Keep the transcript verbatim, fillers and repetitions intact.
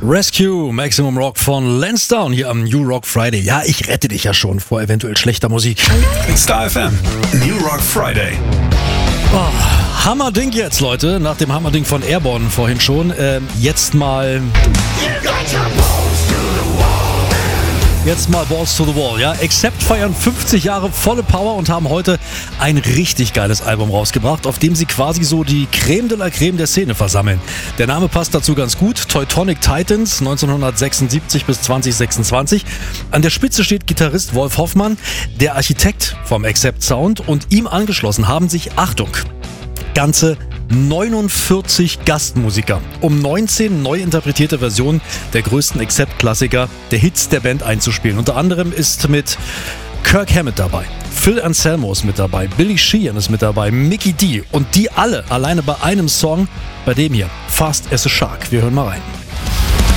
Rescue, Maximum Rock von Lansdowne hier am New Rock Friday. Ja, ich rette dich ja schon vor eventuell schlechter Musik. Star F M, New Rock Friday. Oh, Hammerding jetzt, Leute. Nach dem Hammerding von Airborne vorhin schon. Ähm, jetzt mal... Jetzt mal Balls to the Wall, ja. Accept feiern fünfzig Jahre volle Power und haben heute ein richtig geiles Album rausgebracht, auf dem sie quasi so die Creme de la Creme der Szene versammeln. Der Name passt dazu ganz gut. Teutonic Titans, neunzehnhundertsechsundsiebzig bis zwanzig sechsundzwanzig. An der Spitze steht Gitarrist Wolf Hoffmann, der Architekt vom Accept Sound, und ihm angeschlossen haben sich, Achtung, ganze neunundvierzig Gastmusiker, um neunzehn neu interpretierte Versionen der größten Accept-Klassiker, der Hits der Band einzuspielen. Unter anderem ist mit Kirk Hammett dabei, Phil Anselmo ist mit dabei, Billy Sheehan ist mit dabei, Mikkey Dee, und die alle alleine bei einem Song, bei dem hier, Fast as a Shark. Wir hören mal rein.